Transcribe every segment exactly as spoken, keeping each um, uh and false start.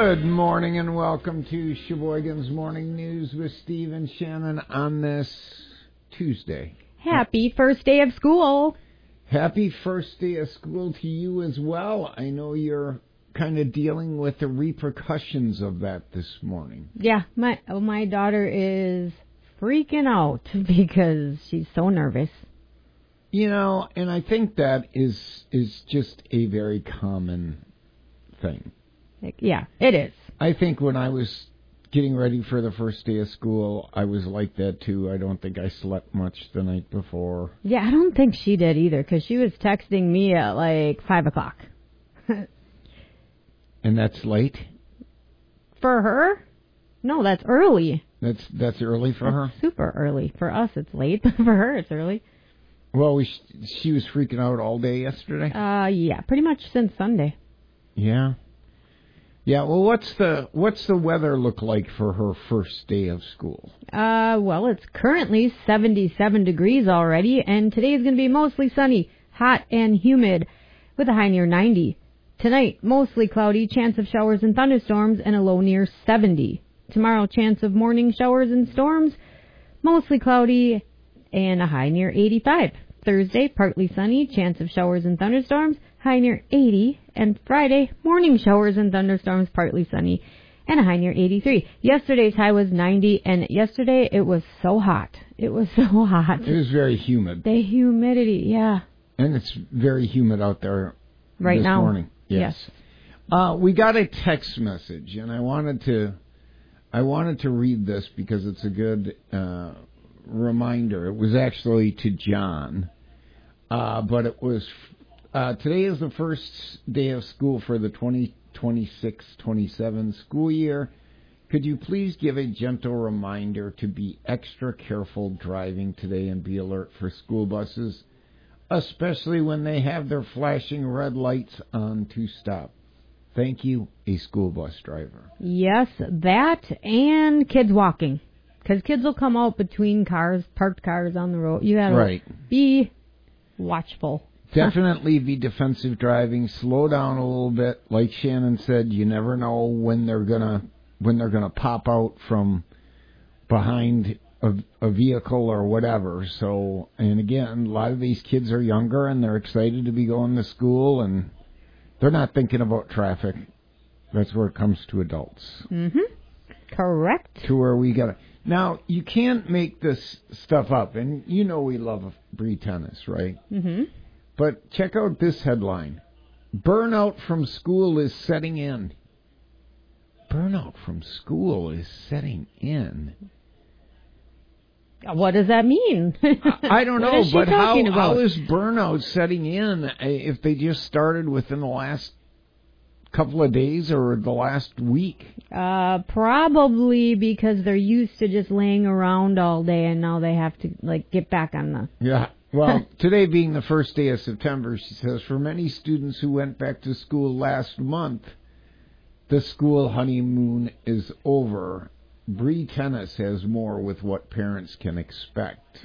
Good morning and welcome to Sheboygan's Morning News with Steve and Shannon on this Tuesday. Happy first day of school. Happy first day of school to you as well. I know you're kind of dealing with the repercussions of that this morning. Yeah, my my daughter is freaking out because she's so nervous. You know, and I think that is is just a very common thing. Yeah, it is. I think when I was getting ready for the first day of school, I was like that too. I don't think I slept much the night before. Yeah, I don't think she did either because she was texting me at like five o'clock. And that's late? For her? No, that's early. That's that's early for that's her? Super early. For us, it's late, but for her, it's early. Well, we sh- she was freaking out all day yesterday? Uh, yeah, pretty much since Sunday. Yeah. Yeah, well, what's the what's the weather look like for her first day of school? Uh, well, it's currently seventy-seven degrees already, and today is going to be mostly sunny, hot, and humid, with a high near ninety. Tonight, mostly cloudy, chance of showers and thunderstorms, and a low near seventy. Tomorrow, chance of morning showers and storms, mostly cloudy, and a high near eighty-five. Thursday, partly sunny, chance of showers and thunderstorms, high near eighty. And Friday, morning showers and thunderstorms, partly sunny, and a high near eighty-three. Yesterday's high was ninety, and yesterday it was so hot. It was so hot. It was very humid. The humidity, yeah. And it's very humid out there right this now. morning. Yes. yes. Uh, we got a text message, and I wanted to, I wanted to read this because it's a good uh, reminder. It was actually to John, uh, but it was. Uh, today is the first day of school for the twenty twenty-six twenty-seven school year. Could you please give a gentle reminder to be extra careful driving today and be alert for school buses, especially when they have their flashing red lights on to stop? Thank you, a school bus driver. Yes, that and kids walking. Because kids will come out between cars, parked cars on the road. You gotta right. be watchful. Definitely be defensive driving. Slow down a little bit. Like Shannon said, you never know when they're gonna when they're gonna pop out from behind a, a vehicle or whatever. So, and again, a lot of these kids are younger and they're excited to be going to school, and they're not thinking about traffic. That's where it comes to adults. Mm-hmm. Correct. To where we gotta. Now, you can't make this stuff up, and you know we love Bree tennis, right? Mm-hmm. But check out this headline. Burnout from school is setting in. Burnout from school is setting in. What does that mean? I, I don't know, but how, about? how is burnout setting in if they just started within the last couple of days or the last week? Uh, probably because they're used to just laying around all day and now they have to, like, get back on the... Yeah. Well, today being the first day of September, she says, for many students who went back to school last month, the school honeymoon is over. Bree Tennis has more with what parents can expect.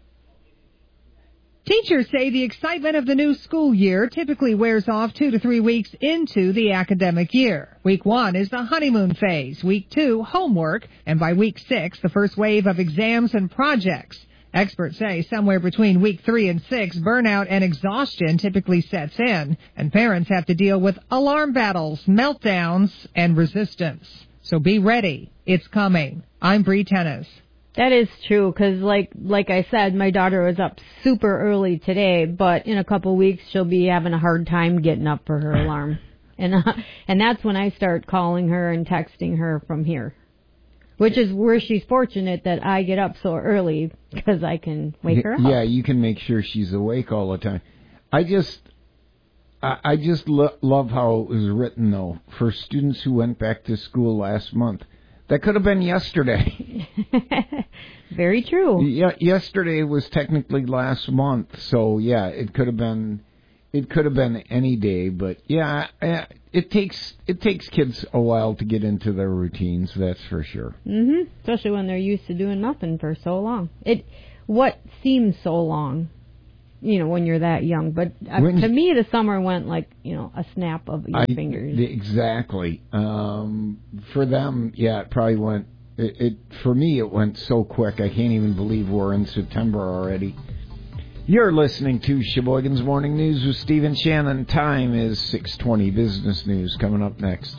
Teachers say the excitement of the new school year typically wears off two to three weeks into the academic year. Week one is the honeymoon phase, week two, homework, and by week six, the first wave of exams and projects. Experts say somewhere between week three and six, burnout and exhaustion typically sets in, and parents have to deal with alarm battles, meltdowns, and resistance. So be ready. It's coming. I'm Bree Tennis. That is true, because like like I said, my daughter was up super early today, but in a couple weeks she'll be having a hard time getting up for her alarm. And uh, and that's when I start calling her and texting her from here. Which is where she's fortunate that I get up so early because I can wake her up. Yeah, you can make sure she's awake all the time. I just, I, I just lo- love how it was written though for students who went back to school last month. That could have been yesterday. Very true. Yeah, yesterday was technically last month, so yeah, it could have been. It could have been any day, but yeah, it takes it takes kids a while to get into their routines. That's for sure. Mhm. Especially when they're used to doing nothing for so long. It what seems so long you know, when you're that young. But uh, to me, the summer went like, you know, a snap of your I, fingers. Exactly. Um, for them, yeah, it probably went, it, it, for me, it went so quick. I can't even believe we're in September already. You're listening to Sheboygan's Morning News with Stephen Shannon. Time is six twenty. Business news coming up next.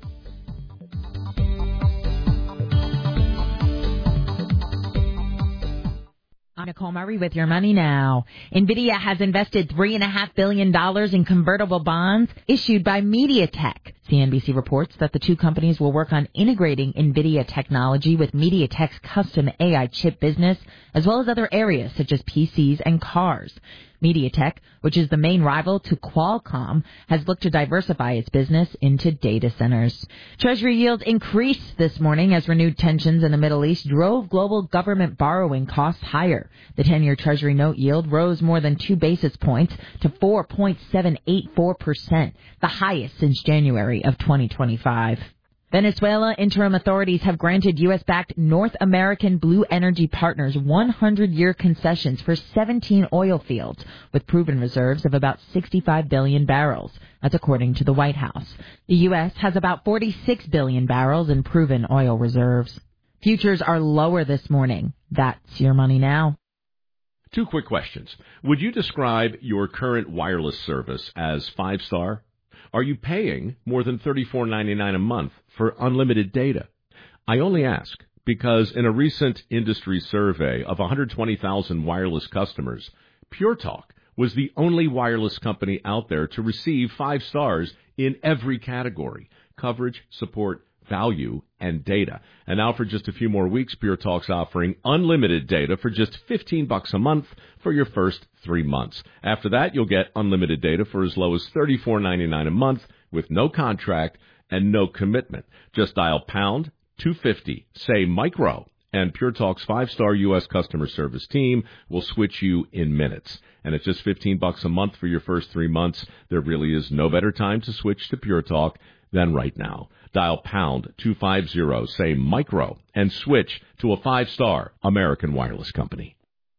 Nicole Murray with your money now. NVIDIA has invested three point five billion dollars in convertible bonds issued by MediaTek. C N B C reports that the two companies will work on integrating NVIDIA technology with MediaTek's custom A I chip business, as well as other areas such as P Cs and cars. MediaTek, which is the main rival to Qualcomm, has looked to diversify its business into data centers. Treasury yields increased this morning as renewed tensions in the Middle East drove global government borrowing costs higher. The ten-year Treasury note yield rose more than two basis points to four point seven eight four percent, the highest since January of twenty twenty-five. Venezuela interim authorities have granted U S-backed North American Blue Energy Partners one hundred year concessions for seventeen oil fields, with proven reserves of about sixty-five billion barrels. That's according to the White House. The U S has about forty-six billion barrels in proven oil reserves. Futures are lower this morning. That's your money now. Two quick questions. Would you describe your current wireless service as five-star? Are you paying more than thirty-four ninety-nine a month for unlimited data? I only ask because in a recent industry survey of one hundred twenty thousand wireless customers, Pure Talk was the only wireless company out there to receive five stars in every category: coverage, support, value, and data. And now for just a few more weeks, Pure Talk's offering unlimited data for just fifteen bucks a month for your first three months. After that, you'll get unlimited data for as low as thirty-four ninety-nine a month with no contract and no commitment. Just dial pound two fifty, say micro, and Pure Talk's five-star U S customer service team will switch you in minutes. And at just fifteen bucks a month for your first three months, there really is no better time to switch to Pure Talk than right now. Dial pound two fifty, say micro, and switch to a five-star American wireless company.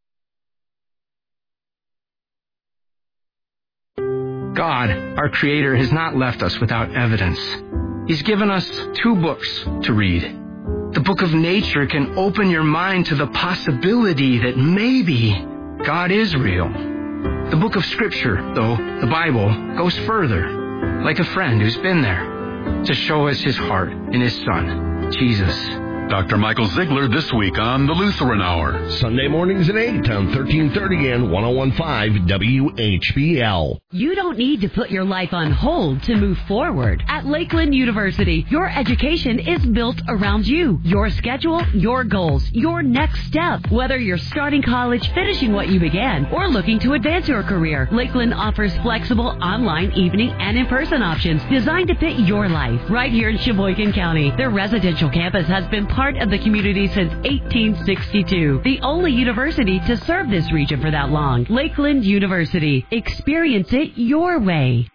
God, our Creator, has not left us without evidence. He's given us two books to read. The book of nature can open your mind to the possibility that maybe God is real. The book of Scripture, though, the Bible, goes further, like a friend who's been there, to show us his heart in his Son, Jesus. Doctor Michael Ziegler this week on the Lutheran Hour. Sunday mornings at eight on thirteen thirty and ten fifteen W H B L. You don't need to put your life on hold to move forward. At Lakeland University, your education is built around you, your schedule, your goals, your next step. Whether you're starting college, finishing what you began, or looking to advance your career, Lakeland offers flexible online, evening, and in-person options designed to fit your life. Right here in Sheboygan County, their residential campus has been part of the community since eighteen sixty-two. The only university to serve this region for that long. Lakeland University. Experience it your way.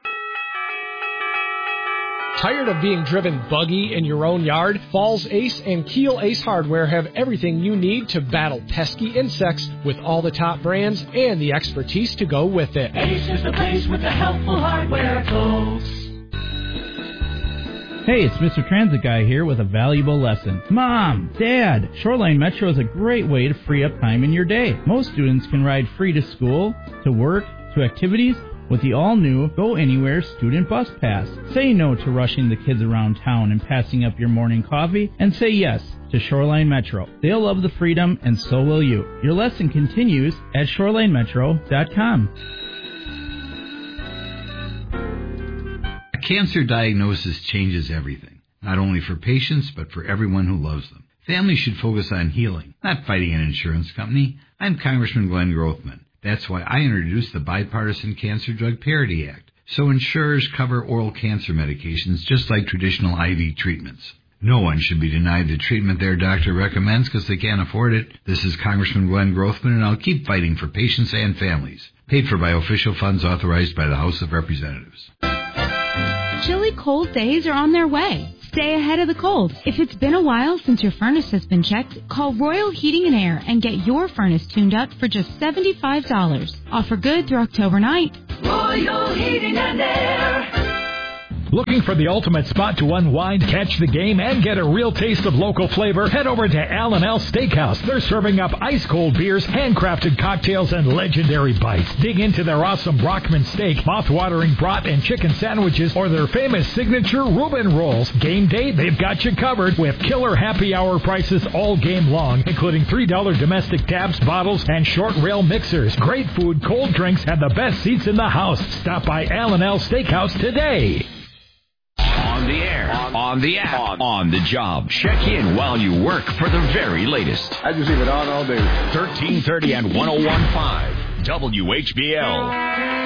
Tired of being driven buggy in your own yard? Falls Ace and Keel Ace Hardware have everything you need to battle pesky insects with all the top brands and the expertise to go with it. Ace is the place with the helpful hardware, folks. Hey, it's Mister Transit Guy here with a valuable lesson. Mom, Dad, Shoreline Metro is a great way to free up time in your day. Most students can ride free to school, to work, to activities with the all-new Go Anywhere Student Bus Pass. Say no to rushing the kids around town and passing up your morning coffee, and say yes to Shoreline Metro. They'll love the freedom, and so will you. Your lesson continues at shoreline metro dot com. Cancer diagnosis changes everything, not only for patients, but for everyone who loves them. Families should focus on healing, not fighting an insurance company. I'm Congressman Glenn Grothman. That's why I introduced the Bipartisan Cancer Drug Parity Act, so insurers cover oral cancer medications just like traditional I V treatments. No one should be denied the treatment their doctor recommends because they can't afford it. This is Congressman Glenn Grothman, and I'll keep fighting for patients and families. Paid for by official funds authorized by the House of Representatives. Chilly cold days are on their way. Stay ahead of the cold. If it's been a while since your furnace has been checked, call Royal Heating and Air and get your furnace tuned up for just seventy-five dollars. Offer good through October ninth. Royal Heating and Air. Looking for the ultimate spot to unwind, catch the game, and get a real taste of local flavor? Head over to Al and Al Steakhouse. They're serving up ice-cold beers, handcrafted cocktails, and legendary bites. Dig into their awesome Brockman steak, mouth-watering brat and chicken sandwiches, or their famous signature Reuben rolls. Game day, they've got you covered with killer happy hour prices all game long, including three dollar domestic taps, bottles, and short rail mixers. Great food, cold drinks, and the best seats in the house. Stop by Al and Al Steakhouse today. On the air, on, on the app, on, on the job. Check in while you work for the very latest. I just leave it on all day. thirteen thirty and one oh one point five W H B L.